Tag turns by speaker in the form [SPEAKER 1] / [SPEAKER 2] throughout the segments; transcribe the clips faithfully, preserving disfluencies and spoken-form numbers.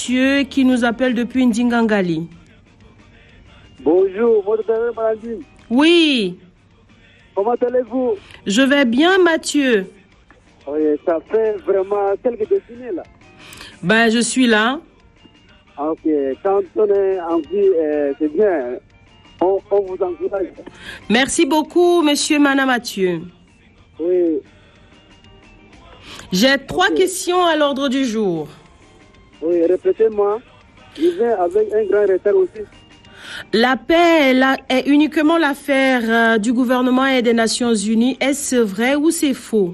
[SPEAKER 1] monsieur qui nous appelle depuis Ndingangali.
[SPEAKER 2] Bonjour, votre belle Malandine.
[SPEAKER 1] Oui.
[SPEAKER 2] Comment allez-vous?
[SPEAKER 1] Je vais bien, Mathieu.
[SPEAKER 2] Oui, ça fait vraiment quelques décennies là.
[SPEAKER 1] Ben, je suis là.
[SPEAKER 2] Ok, quand on est en vie, euh, c'est bien. On, on vous encourage.
[SPEAKER 1] Merci beaucoup, monsieur Mana Mathieu.
[SPEAKER 2] Oui.
[SPEAKER 1] J'ai trois
[SPEAKER 2] Ok.
[SPEAKER 1] questions à l'ordre du jour.
[SPEAKER 2] Oui, répétez-moi. Je viens avec un grand retard aussi.
[SPEAKER 1] La paix est, la- est uniquement l'affaire euh, du gouvernement et des Nations Unies. Est-ce vrai ou c'est faux?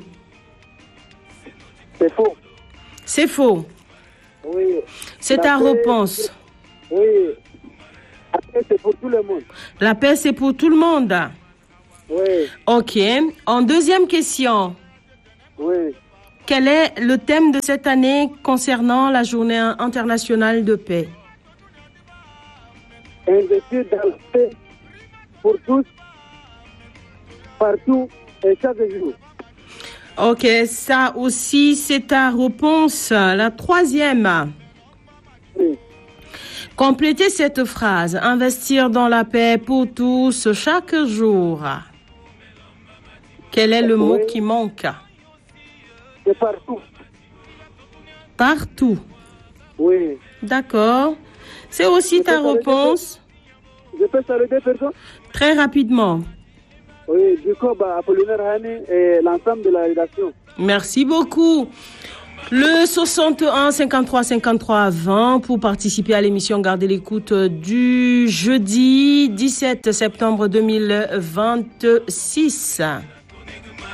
[SPEAKER 2] C'est faux.
[SPEAKER 1] C'est faux.
[SPEAKER 2] Oui.
[SPEAKER 1] C'est
[SPEAKER 2] La
[SPEAKER 1] ta
[SPEAKER 2] paix-
[SPEAKER 1] réponse.
[SPEAKER 2] Oui. La paix, c'est pour tout le monde.
[SPEAKER 1] La paix, c'est pour tout le monde.
[SPEAKER 2] Oui.
[SPEAKER 1] Ok. En deuxième question,
[SPEAKER 2] Oui.
[SPEAKER 1] quel est le thème de cette année concernant la journée internationale de paix?
[SPEAKER 2] Investir dans la paix pour tous, partout et chaque jour.
[SPEAKER 1] Ok, ça aussi, c'est ta réponse. La troisième.
[SPEAKER 2] Oui.
[SPEAKER 1] Complétez cette phrase. Investir dans la paix pour tous chaque jour. Quel est le mot
[SPEAKER 2] Oui.
[SPEAKER 1] qui manque?
[SPEAKER 2] C'est partout.
[SPEAKER 1] Partout.
[SPEAKER 2] Oui.
[SPEAKER 1] D'accord. C'est aussi
[SPEAKER 2] Je
[SPEAKER 1] ta
[SPEAKER 2] peux saluer
[SPEAKER 1] réponse.
[SPEAKER 2] Je peux saluer deux personnes?
[SPEAKER 1] Très rapidement.
[SPEAKER 2] Oui, du coup, bah, Apollinaire Hani et l'ensemble de la rédaction.
[SPEAKER 1] Merci beaucoup. Le soixante et un cinquante-trois cinquante-trois vingt pour participer à l'émission Gardez l'écoute du jeudi dix-sept septembre deux mille vingt-six.